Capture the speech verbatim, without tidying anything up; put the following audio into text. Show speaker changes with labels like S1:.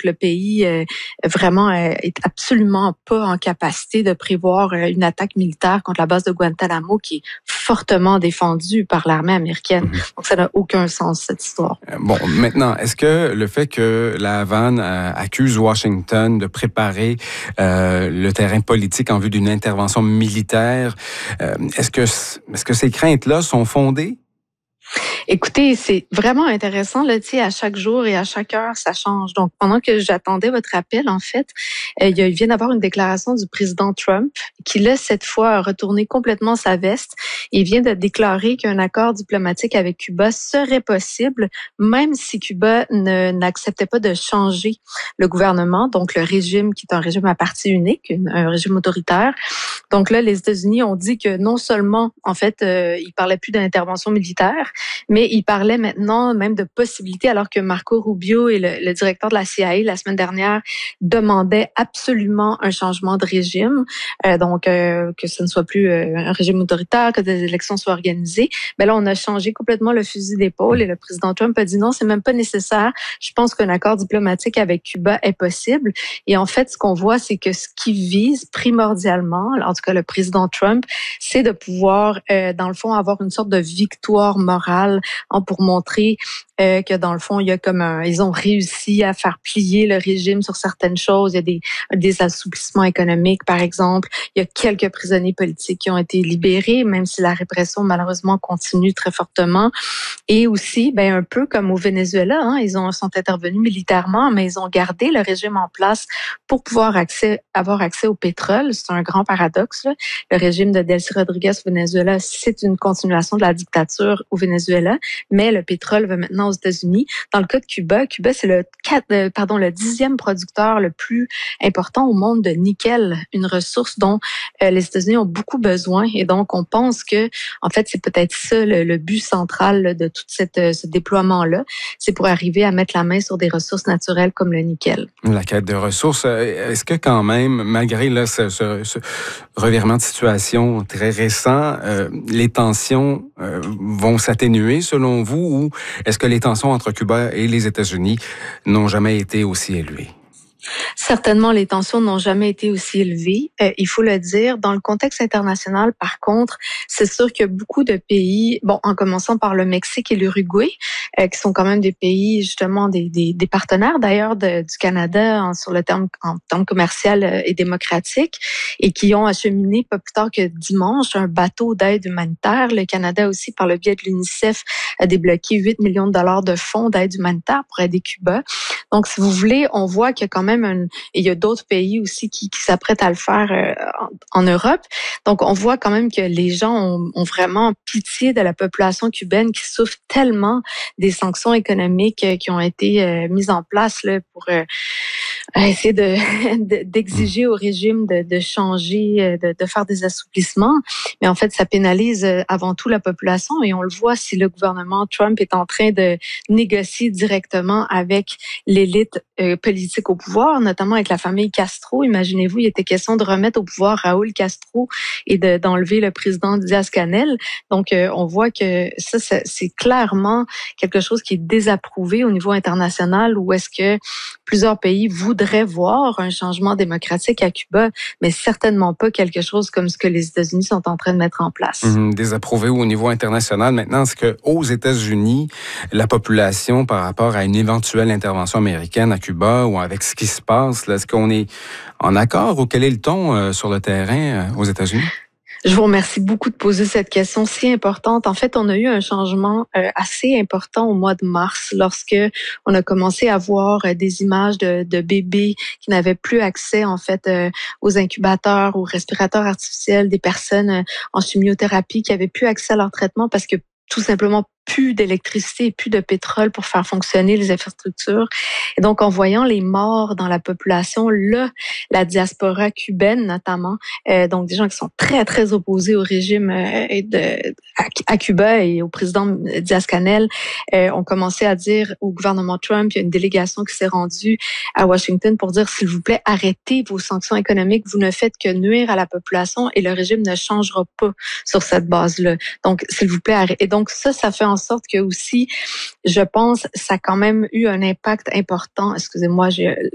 S1: le pays euh, vraiment euh, est absolument pas en capacité de prévoir euh, une attaque militaire contre la base de Guantanamo qui est fortement défendue par l'armée américaine. Mm-hmm. Donc, ça n'a aucun sens, cette histoire.
S2: Bon, maintenant, est-ce que le fait que la Havane euh, accuse Washington de préparer euh, le terrain politique en vue d'une intervention militaire, euh, est-ce que, est-ce que ces craintes-là sont fondées?
S1: Écoutez, c'est vraiment intéressant, là, tu sais, à chaque jour et à chaque heure, ça change. Donc, pendant que j'attendais votre appel, en fait, euh, il vient d'avoir une déclaration du président Trump qui, là, cette fois, a retourné complètement sa veste. Il vient de déclarer qu'un accord diplomatique avec Cuba serait possible, même si Cuba ne, n'acceptait pas de changer le gouvernement, donc le régime qui est un régime à parti unique, une, un régime autoritaire. Donc là, les États-Unis ont dit que non seulement, en fait, euh, ils parlaient plus d'intervention militaire, mais il parlait maintenant même de possibilités, alors que Marco Rubio et le, le directeur de la C I A la semaine dernière demandaient absolument un changement de régime, euh, donc euh, que ce ne soit plus euh, un régime autoritaire, que des élections soient organisées. Mais là, on a changé complètement le fusil d'épaule et le président Trump a dit non, c'est même pas nécessaire. Je pense qu'un accord diplomatique avec Cuba est possible. Et en fait, ce qu'on voit, c'est que ce qui vise primordialement, en tout cas le président Trump, c'est de pouvoir, euh, dans le fond, avoir une sorte de victoire morale hein, pour montrer euh, que dans le fond, il y a comme un, ils ont réussi à faire plier le régime sur certaines choses. Il y a des, des assouplissements économiques, par exemple. Il y a quelques prisonniers politiques qui ont été libérés, même si la répression, malheureusement, continue très fortement. Et aussi, ben un peu comme au Venezuela, hein, ils ont, sont intervenus militairement, mais ils ont gardé le régime en place pour pouvoir accès, avoir accès au pétrole. C'est un grand paradoxe. Là. Le régime de Delcy Rodriguez au Venezuela, c'est une continuation de la dictature au Venezuela, mais le pétrole va maintenant aux États-Unis. Dans le cas de Cuba, Cuba, c'est le quatre, euh, pardon, le dixième producteur le plus important au monde de nickel, une ressource dont euh, les États-Unis ont beaucoup besoin. Et donc, on pense que, en fait, c'est peut-être ça le, le but central là, de tout cette, ce déploiement-là, c'est pour arriver à mettre la main sur des ressources naturelles comme le nickel.
S2: La quête de ressources, est-ce que quand même, malgré là, ce, ce, ce revirement de situation très récent, euh, les tensions euh, vont s'atténuer selon vous ou est-ce que les tensions entre Cuba et les États-Unis n'ont jamais été aussi élevées?
S1: Certainement, les tensions n'ont jamais été aussi élevées. Euh, il faut le dire. Dans le contexte international, par contre, c'est sûr que beaucoup de pays, bon, en commençant par le Mexique et l'Uruguay, euh, qui sont quand même des pays, justement, des, des, des partenaires d'ailleurs de, du Canada en, sur le terme, en termes commercial et démocratique, et qui ont acheminé pas plus tard que dimanche un bateau d'aide humanitaire. Le Canada aussi, par le biais de l'UNICEF, a débloqué huit millions de dollars de fonds d'aide humanitaire pour aider Cuba. Donc, si vous voulez, on voit qu'il y a quand même un... Et il y a d'autres pays aussi qui, qui s'apprêtent à le faire euh, en, en Europe. Donc, on voit quand même que les gens ont, ont vraiment pitié de la population cubaine qui souffre tellement des sanctions économiques euh, qui ont été euh, mises en place là, pour euh, essayer de, de, d'exiger au régime de, de changer, de, de faire des assouplissements. Mais en fait, ça pénalise avant tout la population. Et on le voit si le gouvernement Trump est en train de négocier directement avec l'élite euh, politique au pouvoir, notamment avec la famille Castro. Imaginez-vous, il était question de remettre au pouvoir Raúl Castro et de, d'enlever le président Díaz-Canel. Donc, euh, on voit que ça, ça, c'est clairement quelque chose qui est désapprouvé au niveau international, où est-ce que plusieurs pays voudraient voir un changement démocratique à Cuba, mais certainement pas quelque chose comme ce que les États-Unis sont en train de mettre en place.
S2: Mmh, désapprouvé au niveau international. Maintenant, est-ce qu'aux États-Unis, la population, par rapport à une éventuelle intervention américaine à Cuba ou avec ce qui se passe, là, est-ce qu'on est en accord ou quel est le ton euh, sur le terrain euh, aux États-Unis?
S1: Je vous remercie beaucoup de poser cette question si importante. En fait, on a eu un changement euh, assez important au mois de mars lorsque on a commencé à voir euh, des images de, de bébés qui n'avaient plus accès en fait euh, aux incubateurs, aux respirateurs artificiels, des personnes euh, en chimiothérapie qui avaient plus accès à leur traitement parce que tout simplement plus d'électricité et plus de pétrole pour faire fonctionner les infrastructures. Et donc, en voyant les morts dans la population, là, la diaspora cubaine notamment, euh, donc des gens qui sont très, très opposés au régime euh, de, à, à Cuba et au président Díaz-Canel, euh, ont commencé à dire au gouvernement Trump, il y a une délégation qui s'est rendue à Washington pour dire, s'il vous plaît, arrêtez vos sanctions économiques, vous ne faites que nuire à la population et le régime ne changera pas sur cette base-là. Donc, s'il vous plaît, arrêtez. Et donc, ça, ça fait en sorte que aussi, je pense, ça a quand même eu un impact important. Excusez-moi, j'ai